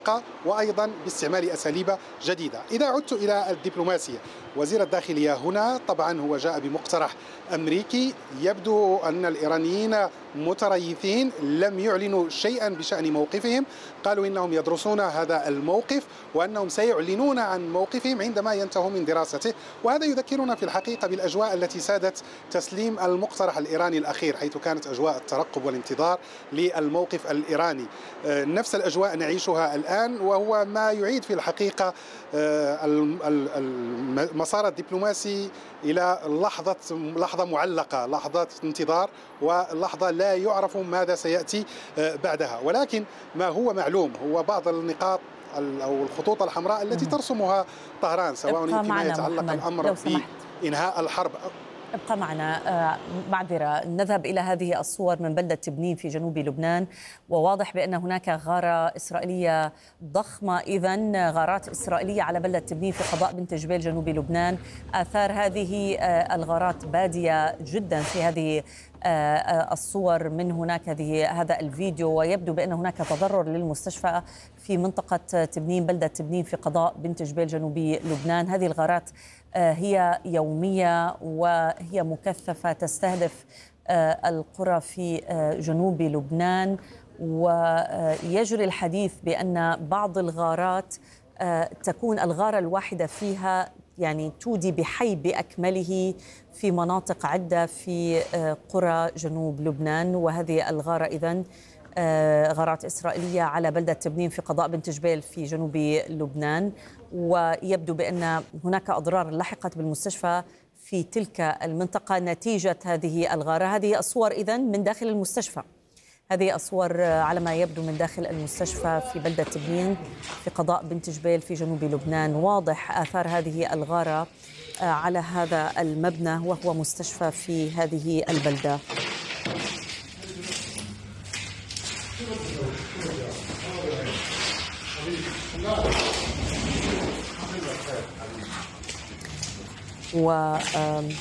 وأيضا باستعمال أساليب جديدة. إذا عدت إلى الدبلوماسية، وزير الداخلية هنا طبعا هو جاء بمقترح أمريكي. يبدو أن الإيرانيين متريثين، لم يعلنوا شيئا بشأن موقفهم. قالوا إنهم يدرسون هذا الموقف وأنهم سيعلنون عن موقفهم عندما ينتهوا من دراسته. وهذا يذكرنا في الحقيقة بالأجواء التي سادت تسليم المقترح الإيراني الأخير، حيث كانت أجواء الترقب والانتظار للموقف الإيراني. نفس الأجواء نعيشها الآن، وهو ما يعيد في الحقيقة المسار الدبلوماسي إلى لحظة معلقة، لحظة انتظار، ولحظة لا يعرف ماذا سيأتي بعدها. ولكن ما هو معلوم هو بعض النقاط أو الخطوط الحمراء التي ترسمها طهران، سواء فيما يتعلق الأمر بإنهاء الحرب. ابقى معنا. معذرة، نذهب إلى هذه الصور من بلدة تبنين في جنوب لبنان، وواضح بأن هناك غارة إسرائيلية ضخمة. إذن غارات إسرائيلية على بلدة تبنين في قضاء بنت جبيل جنوب لبنان. آثار هذه الغارات بادية جدا في هذه الصور من هناك، هذا الفيديو، ويبدو بأن هناك تضرر للمستشفى في منطقة تبنين، بلدة تبنين في قضاء بنت جبيل جنوب لبنان. هذه الغارات هي يومية وهي مكثفة، تستهدف القرى في جنوب لبنان. ويجري الحديث بأن بعض الغارات تكون الغارة الواحدة فيها يعني تودي بحي بأكمله في مناطق عدة في قرى جنوب لبنان. وهذه الغارة إذن غارات إسرائيلية على بلدة تبنين في قضاء بنت جبيل في جنوب لبنان. ويبدو بأن هناك أضرار لحقت بالمستشفى في تلك المنطقة نتيجة هذه الغارة. هذه الصور إذن من داخل المستشفى، هذه الصور على ما يبدو من داخل المستشفى في بلدة تبنين في قضاء بنت جبيل في جنوب لبنان. واضح آثار هذه الغارة على هذا المبنى وهو مستشفى في هذه البلدة. وهذه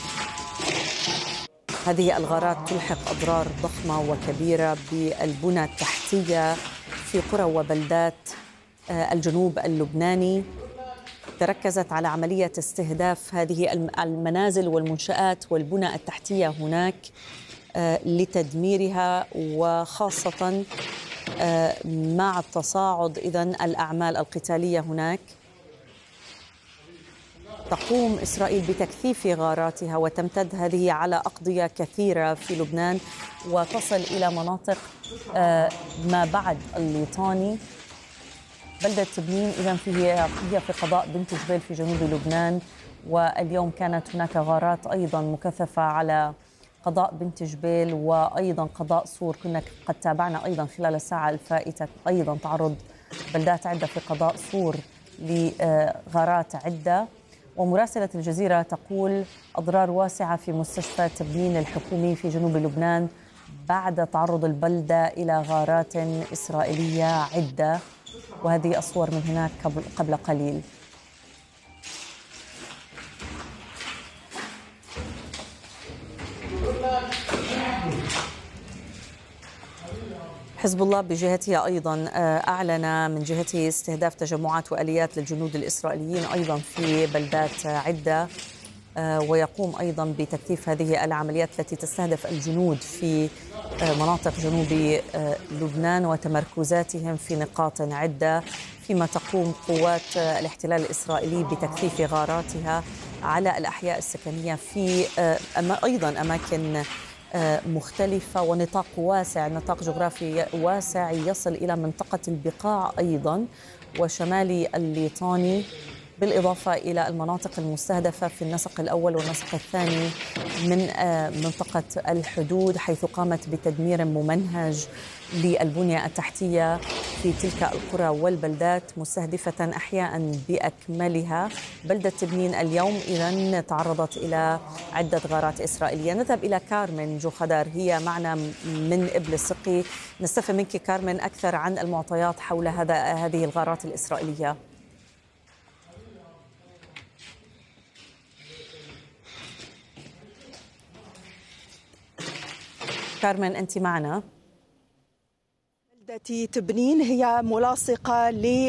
الغارات تلحق أضرار ضخمة وكبيرة بالبنى التحتية في قرى وبلدات الجنوب اللبناني. تركزت على عملية استهداف هذه المنازل والمنشآت والبنى التحتية هناك لتدميرها، وخاصة مع التصاعد إذن الأعمال القتالية هناك. تقوم إسرائيل بتكثيف غاراتها وتمتد هذه على أقضية كثيرة في لبنان وتصل إلى مناطق ما بعد الليطاني. بلدة تبنين إذن هي في قضاء بنت جبيل في جنوب لبنان، واليوم كانت هناك غارات أيضا مكثفة على قضاء بنت جبيل وأيضا قضاء صور. كنا قد تابعنا أيضا خلال الساعة الفائتة أيضا تعرض بلدات عدة في قضاء صور لغارات عدة. ومراسلة الجزيرة تقول أضرار واسعة في مستشفى تبنين الحكومي في جنوب لبنان بعد تعرض البلدة إلى غارات إسرائيلية عدة. وهذه الصور من هناك قبل قليل. حزب الله بجهته أيضا أعلن من جهته استهداف تجمعات وآليات للجنود الإسرائيليين أيضا في بلدات عدة، ويقوم أيضا بتكثيف هذه العمليات التي تستهدف الجنود في مناطق جنوب لبنان وتمركزاتهم في نقاط عدة، فيما تقوم قوات الاحتلال الإسرائيلي بتكثيف غاراتها على الأحياء السكنية في أيضا أماكن مختلفة ونطاق واسع، نطاق جغرافي واسع يصل إلى منطقة البقاع أيضا وشمال الليطاني، بالإضافة إلى المناطق المستهدفة في النسق الأول والنسق الثاني من منطقة الحدود، حيث قامت بتدمير ممنهج للبنية التحتية في تلك القرى والبلدات، مستهدفة أحياء بأكملها. بلدة تبنين اليوم إذن تعرضت إلى عدة غارات إسرائيلية. نذهب إلى كارمن جوخدار، هي معنا من إبل السقي. نستفهم منك كارمن أكثر عن المعطيات حول هذه الغارات الإسرائيلية. كارمن أنت معنا؟ بلدة تبنين هي ملاصقة